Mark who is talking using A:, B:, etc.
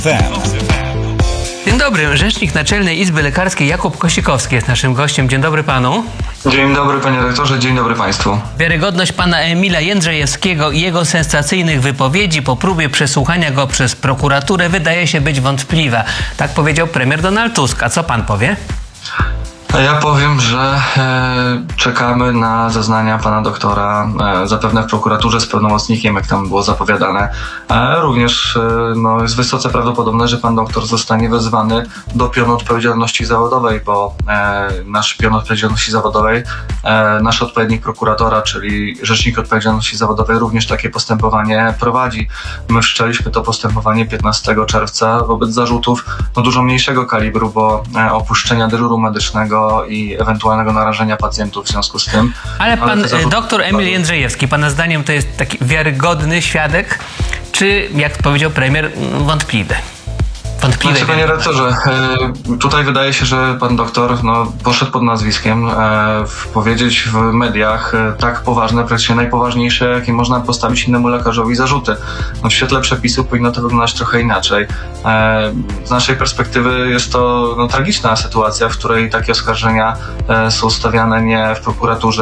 A: Dzień dobry, rzecznik Naczelnej Izby Lekarskiej Jakub Kosikowski jest naszym gościem. Dzień dobry panu.
B: Dzień dobry panie rektorze, dzień dobry państwu.
A: Wiarygodność pana Emila Jędrzejewskiego i jego sensacyjnych wypowiedzi po próbie przesłuchania go przez prokuraturę wydaje się być wątpliwa. Tak powiedział premier Donald Tusk. A co pan powie?
B: Ja powiem, że czekamy na zeznania pana doktora, zapewne w prokuraturze z pełnomocnikiem, jak tam było zapowiadane. Również jest wysoce prawdopodobne, że pan doktor zostanie wezwany do pionu odpowiedzialności zawodowej, bo nasz pion odpowiedzialności zawodowej, nasz odpowiednik prokuratora, czyli Rzecznik Odpowiedzialności Zawodowej, również takie postępowanie prowadzi. My wszczęliśmy to postępowanie 15 czerwca wobec zarzutów dużo mniejszego kalibru, bo opuszczenia dyżuru medycznego i ewentualnego narażenia pacjentów w związku z tym.
A: Ale pan doktor Emil Jędrzejewski, pana zdaniem to jest taki wiarygodny świadek, czy jak powiedział premier, wątpliwy?
B: Znaczy, panie rektorze, tutaj wydaje się, że pan doktor poszedł pod nazwiskiem powiedzieć w mediach tak poważne, praktycznie najpoważniejsze, jakie można postawić innemu lekarzowi zarzuty. W świetle przepisów powinno to wyglądać trochę inaczej. Z naszej perspektywy jest to tragiczna sytuacja, w której takie oskarżenia są stawiane nie w prokuraturze,